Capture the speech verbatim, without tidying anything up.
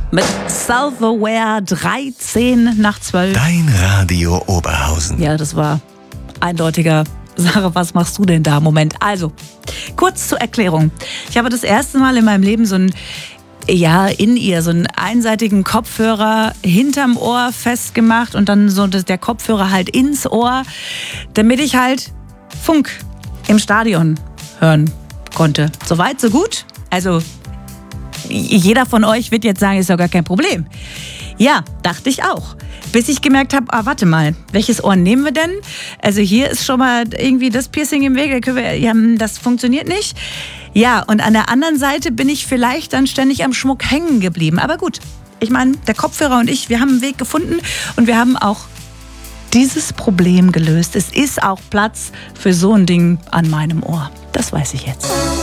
mit Self-Aware, dreizehn nach zwölf. Dein Radio Oberhausen. Ja, das war eindeutiger. Sarah, was machst du denn da? Moment. Also, kurz zur Erklärung. Ich habe das erste Mal in meinem Leben so ein ja, in ihr so einen einseitigen Kopfhörer hinterm Ohr festgemacht und dann so der Kopfhörer halt ins Ohr, damit ich halt Funk im Stadion hören konnte. Soweit, so gut. Also jeder von euch wird jetzt sagen, ist doch gar kein Problem. Ja, dachte ich auch. Bis ich gemerkt habe, ah, warte mal, welches Ohr nehmen wir denn? Also hier ist schon mal irgendwie das Piercing im Weg, da können wir, ja, das funktioniert nicht. Ja, und an der anderen Seite bin ich vielleicht dann ständig am Schmuck hängen geblieben. Aber gut, ich meine, der Kopfhörer und ich, wir haben einen Weg gefunden und wir haben auch dieses Problem gelöst. Es ist auch Platz für so ein Ding an meinem Ohr. Das weiß ich jetzt.